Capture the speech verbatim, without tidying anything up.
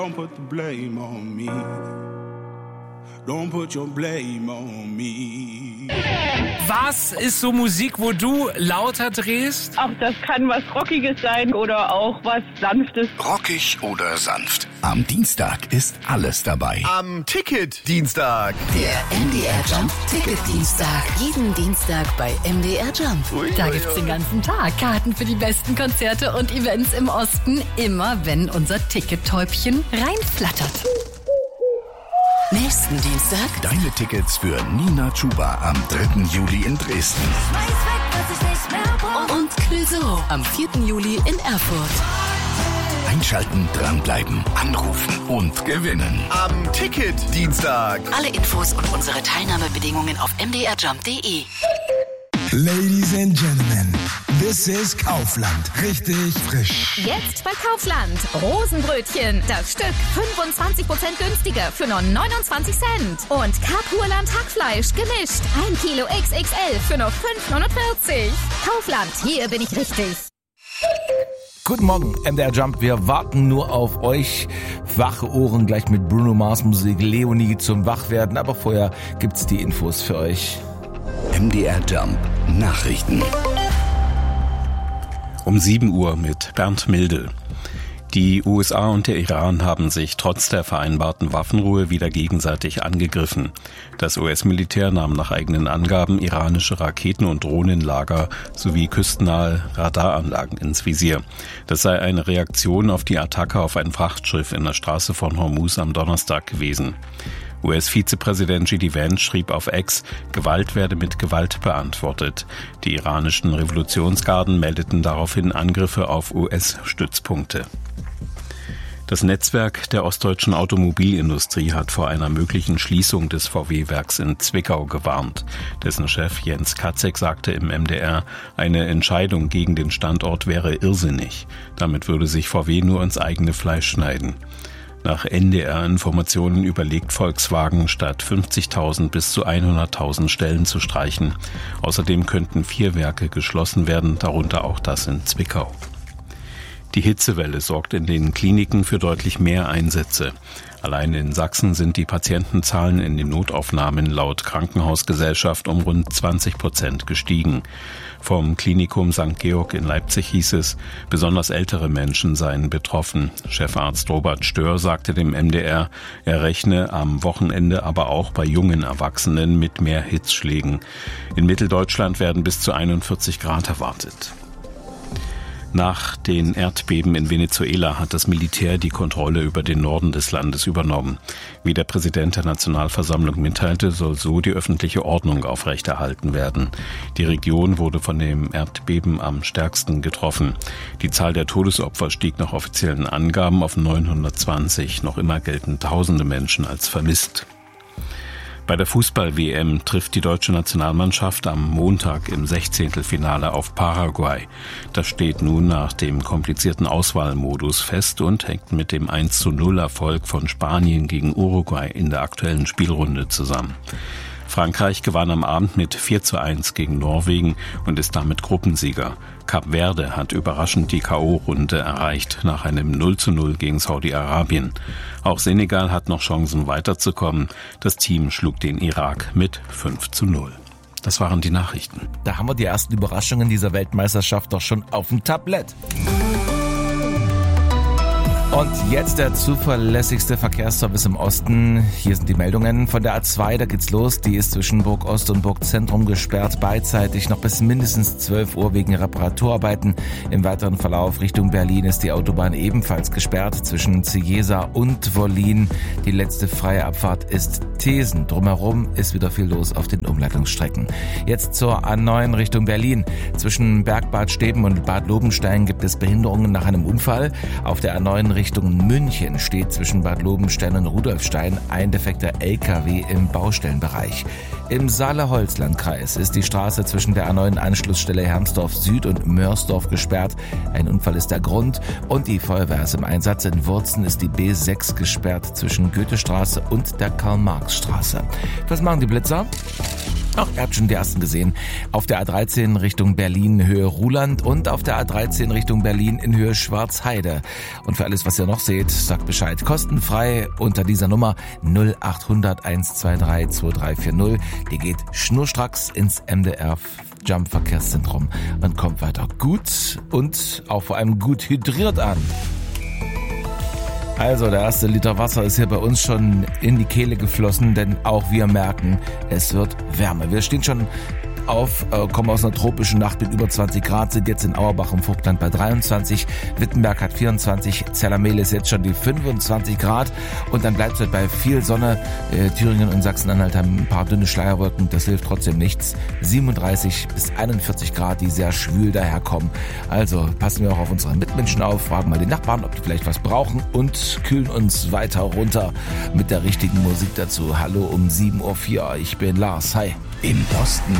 Don't put the blame on me. Don't put your blame on me. Was ist so Musik, wo du lauter drehst? Ach, das kann was Rockiges sein oder auch was Sanftes. Rockig oder sanft. Am Dienstag ist alles dabei. Am Ticket-Dienstag. Der M D R Jump Ticket-Dienstag. Jeden Dienstag bei M D R Jump. Ui, da ui, gibt's ui. den ganzen Tag Karten für die besten Konzerte und Events im Osten. Immer wenn unser Ticket-Täubchen reinflattert. Nächsten Dienstag Deine Tickets für Nina Chuba am dritten Juli in Dresden. und Clouseau am vierten Juli in Erfurt. Einschalten, dranbleiben, anrufen und gewinnen. Am Ticket-Dienstag. Alle Infos und unsere Teilnahmebedingungen auf m d r jump punkt d e. Ladies and Gentlemen, this is Kaufland. Richtig frisch. Jetzt bei Kaufland. Rosenbrötchen. Das Stück fünfundzwanzig Prozent günstiger für nur neunundzwanzig Cent. Und Kapurland Hackfleisch gemischt. ein Kilo X X L für nur fünf neunundvierzig. Kaufland, hier bin ich richtig. Guten Morgen, M D R Jump. Wir warten nur auf euch. Wache Ohren gleich mit Bruno Mars Musik, Leonie zum Wachwerden. Aber vorher gibt's die Infos für euch. M D R Jump Nachrichten. Um sieben Uhr mit Bernd Milde. Die U S A und der Iran haben sich trotz der vereinbarten Waffenruhe wieder gegenseitig angegriffen. Das U S-Militär nahm nach eigenen Angaben iranische Raketen- und Drohnenlager sowie küstennahe Radaranlagen ins Visier. Das sei eine Reaktion auf die Attacke auf ein Frachtschiff in der Straße von Hormuz am Donnerstag gewesen. U S-Vizepräsident J D Vance schrieb auf X, Gewalt werde mit Gewalt beantwortet. Die iranischen Revolutionsgarden meldeten daraufhin Angriffe auf U S-Stützpunkte. Das Netzwerk der ostdeutschen Automobilindustrie hat vor einer möglichen Schließung des V W-Werks in Zwickau gewarnt. Dessen Chef Jens Katzek sagte im M D R, eine Entscheidung gegen den Standort wäre irrsinnig. Damit würde sich V W nur ins eigene Fleisch schneiden. Nach N D R-Informationen überlegt Volkswagen, statt fünfzigtausend bis zu hunderttausend Stellen zu streichen. Außerdem könnten vier Werke geschlossen werden, darunter auch das in Zwickau. Die Hitzewelle sorgt in den Kliniken für deutlich mehr Einsätze. Allein in Sachsen sind die Patientenzahlen in den Notaufnahmen laut Krankenhausgesellschaft um rund zwanzig Prozent gestiegen. Vom Klinikum Sankt Georg in Leipzig hieß es, besonders ältere Menschen seien betroffen. Chefarzt Robert Stör sagte dem M D R, er rechne am Wochenende aber auch bei jungen Erwachsenen mit mehr Hitzschlägen. In Mitteldeutschland werden bis zu einundvierzig Grad erwartet. Nach den Erdbeben in Venezuela hat das Militär die Kontrolle über den Norden des Landes übernommen. Wie der Präsident der Nationalversammlung mitteilte, soll so die öffentliche Ordnung aufrechterhalten werden. Die Region wurde von dem Erdbeben am stärksten getroffen. Die Zahl der Todesopfer stieg nach offiziellen Angaben auf neunhundertzwanzig. Noch immer gelten tausende Menschen als vermisst. Bei der Fußball-W M trifft die deutsche Nationalmannschaft am Montag im Sechzehntelfinale auf Paraguay. Das steht nun nach dem komplizierten Auswahlmodus fest und hängt mit dem eins zu null Erfolg von Spanien gegen Uruguay in der aktuellen Spielrunde zusammen. Frankreich gewann am Abend mit vier zu eins gegen Norwegen und ist damit Gruppensieger. Kap Verde hat überraschend die K O-Runde erreicht nach einem null zu null gegen Saudi-Arabien. Auch Senegal hat noch Chancen weiterzukommen. Das Team schlug den Irak mit fünf zu null. Das waren die Nachrichten. Da haben wir die ersten Überraschungen dieser Weltmeisterschaft doch schon auf dem Tablett. Und jetzt der zuverlässigste Verkehrsservice im Osten. Hier sind die Meldungen von der A zwei, da geht's los. Die ist zwischen Burg Ost und Burg Zentrum gesperrt, beidseitig noch bis mindestens zwölf Uhr wegen Reparaturarbeiten. Im weiteren Verlauf Richtung Berlin ist die Autobahn ebenfalls gesperrt zwischen Cieza und Wollin. Die letzte freie Abfahrt ist Thesen. Drumherum ist wieder viel los auf den Umleitungsstrecken. Jetzt zur A neun Richtung Berlin. Zwischen Bergbad Steben und Bad Lobenstein gibt es Behinderungen nach einem Unfall. Auf der A neun Richtung München steht zwischen Bad Lobenstein und Rudolfstein ein defekter L K W im Baustellenbereich. Im Saale-Holzland-Kreis ist die Straße zwischen der A neun Anschlussstelle Hermsdorf Süd und Mörsdorf gesperrt. Ein Unfall ist der Grund und die Feuerwehr ist im Einsatz. In Wurzen ist die B sechs gesperrt zwischen Goethestraße und der Karl-Marx-Straße. Was machen die Blitzer? Ach, ihr habt schon die ersten gesehen. Auf der A dreizehn Richtung Berlin in Höhe Ruhland und auf der A dreizehn Richtung Berlin in Höhe Schwarzheide. Und für alles, was ihr noch seht, sagt Bescheid. Kostenfrei unter dieser Nummer null acht hundert eins zwei drei zwei drei vier null. Die geht schnurstracks ins M D R Jump Verkehrszentrum und kommt weiter gut und auch vor allem gut hydriert an. Also, der erste Liter Wasser ist hier bei uns schon in die Kehle geflossen, denn auch wir merken, es wird wärmer. Wir stehen schon auf, äh, kommen aus einer tropischen Nacht mit über zwanzig Grad, sind jetzt in Auerbach im Vogtland bei dreiundzwanzig, Wittenberg hat vierundzwanzig, Zellermehl ist jetzt schon die fünfundzwanzig Grad und dann bleibt es halt bei viel Sonne. Äh, Thüringen und Sachsen-Anhalt haben ein paar dünne Schleierwolken, das hilft trotzdem nichts. siebenunddreißig bis einundvierzig Grad, die sehr schwül daherkommen. Also passen wir auch auf unsere Mitmenschen auf, fragen mal die Nachbarn, ob die vielleicht was brauchen und kühlen uns weiter runter mit der richtigen Musik dazu. Hallo um sieben Uhr vier, ich bin Lars, hi. Im Osten